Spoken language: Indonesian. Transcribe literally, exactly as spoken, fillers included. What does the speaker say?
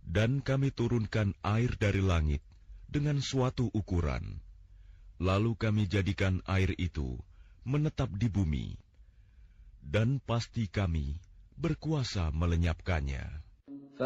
Dan kami turunkan air dari langit dengan suatu ukuran. Lalu kami jadikan air itu menetap di bumi. Dan pasti kami berkuasa melenyapkannya.